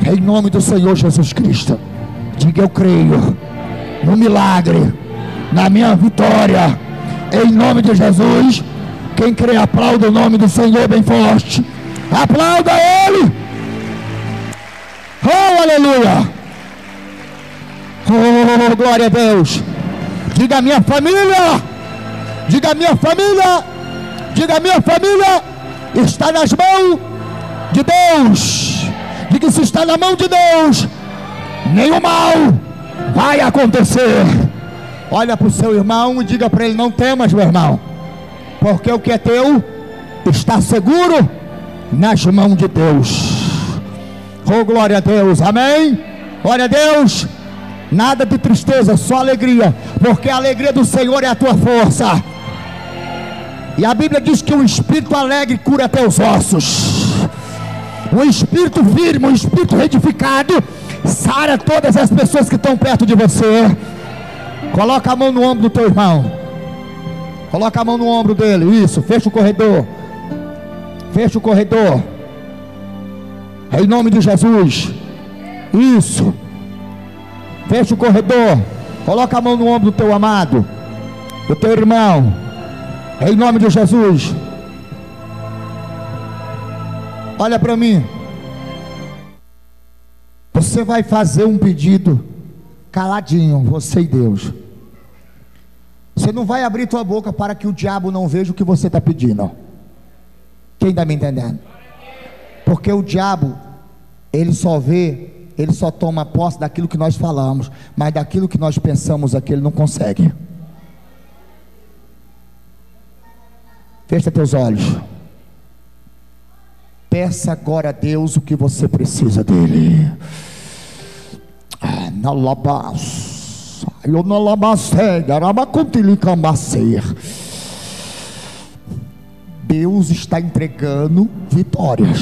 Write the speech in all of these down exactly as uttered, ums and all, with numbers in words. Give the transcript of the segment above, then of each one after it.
Em nome do Senhor Jesus Cristo. Diga: eu creio no milagre, na minha vitória. Em nome de Jesus. Quem crê, aplauda o nome do Senhor bem forte. Aplauda Ele. Oh, aleluia. Oh, glória a Deus. Diga: minha família. Diga: minha família. Diga: minha família está nas mãos de Deus. Diga: se está na mão de Deus, nenhum mal vai acontecer. Olha para o seu irmão e diga para ele: não temas, meu irmão, porque o que é teu está seguro nas mãos de Deus. Oh, glória a Deus, amém. Glória a Deus. Nada de tristeza, só alegria, porque a alegria do Senhor é a tua força. E a Bíblia diz que um espírito alegre cura até os ossos. Um espírito firme, um espírito edificado sara todas as pessoas que estão perto de você. Coloca a mão no ombro do teu irmão. Coloca a mão no ombro dele. Isso, fecha o corredor. Fecha o corredor. Em nome de Jesus. Isso. Fecha o corredor. Coloca a mão no ombro do teu amado, do teu irmão. Em nome de Jesus. Olha para mim. Você vai fazer um pedido caladinho, você e Deus. Você não vai abrir tua boca para que o diabo não veja o que você está pedindo. Quem está me entendendo? Porque o diabo, ele só vê, ele só toma posse daquilo que nós falamos, mas daquilo que nós pensamos aqui ele não consegue. Fecha teus olhos. Peça agora a Deus o que você precisa dele. Na labas, eu na labacega, arabacuntilicabacer. Deus está entregando vitórias.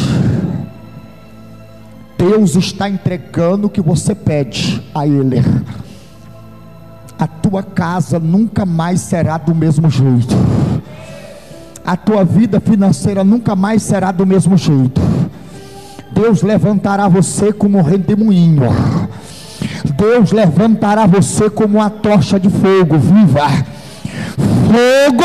Deus está entregando o que você pede a Ele. A tua casa nunca mais será do mesmo jeito. A tua vida financeira nunca mais será do mesmo jeito. Deus levantará você como um redemoinho. Deus levantará você como uma tocha de fogo viva. Fogo!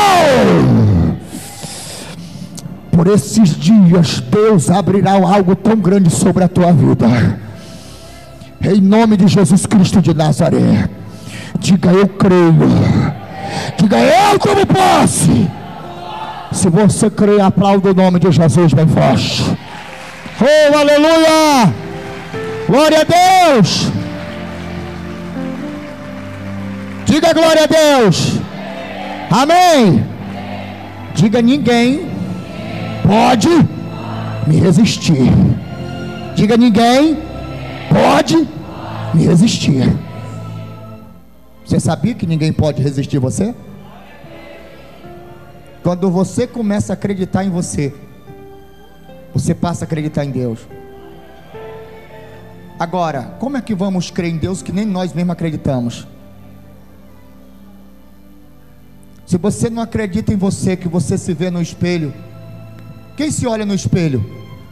Por esses dias Deus abrirá algo tão grande sobre a tua vida. Em nome de Jesus Cristo de Nazaré. Diga: eu creio. Diga: eu tomo posse. Se você crê, aplauda o nome de Jesus bem forte. Oh, aleluia! Glória a Deus! Diga: glória a Deus! Amém! Diga: ninguém pode me resistir. Diga: ninguém pode me resistir. Você sabia que ninguém pode resistir você? Quando você começa a acreditar em você, você passa a acreditar em Deus. Agora, como é que vamos crer em Deus que nem nós mesmos acreditamos? Se você não acredita em você, que você se vê no espelho, quem se olha no espelho?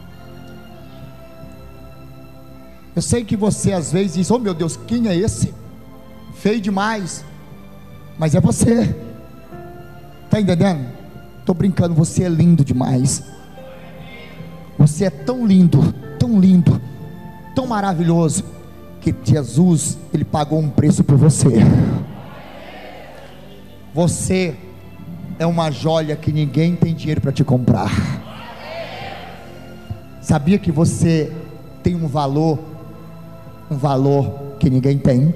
Eu sei que você às vezes diz: oh meu Deus, quem é esse? Feio demais. Mas é você. Está entendendo? Estou brincando, você é lindo demais. Você é tão lindo, tão lindo, tão maravilhoso, que Jesus, Ele pagou um preço por você. Você é uma joia que ninguém tem dinheiro para te comprar. Sabia que você tem um valor, um valor que ninguém tem?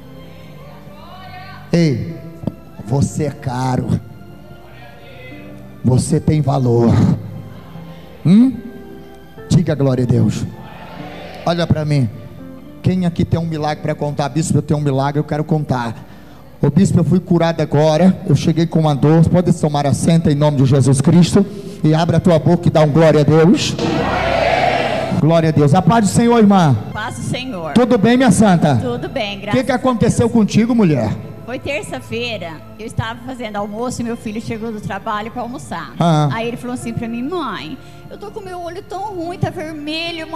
Ei, você é caro. Você tem valor. Hum? Diga: glória a Deus. Olha para mim. Quem aqui tem um milagre para contar? Bispo, eu tenho um milagre, eu quero contar. Ô bispo, eu fui curado agora. Eu cheguei com uma dor. Pode tomar assento em nome de Jesus Cristo. E abre a tua boca e dá um glória a Deus. Glória a Deus. A paz do Senhor, irmã. Paz do Senhor. Tudo bem, minha santa? Tudo bem, graças a Deus. O que, que aconteceu contigo, mulher? Foi terça-feira, eu estava fazendo almoço e meu filho chegou do trabalho para almoçar. Ah. Aí ele falou assim para mim: mãe, eu tô com meu olho tão ruim, tá vermelho,